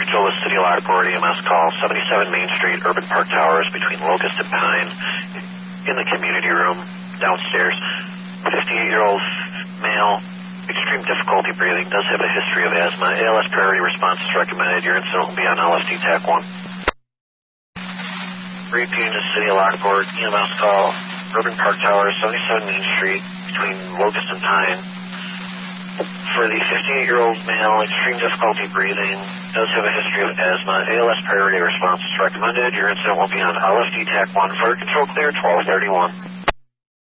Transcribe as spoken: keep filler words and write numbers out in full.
control the City of Lockport, E M S call seventy-seven Main Street, Urban Park Towers, between Locust and Pine, in the community room, downstairs. fifty-eight-year-old male, extreme difficulty breathing, does have a history of asthma. A L S priority response is recommended. Your incident will be on L S D TAC one. Repeating the City of Lockport, E M S call, Urban Park Towers, seventy-seven Main Street, between Locust and Pine. For the fifty-eight-year-old male, extreme difficulty breathing, does have a history of asthma. A L S priority response is recommended. Your incident will be on L S D TAC one. Fire control clear, twelve thirty-one.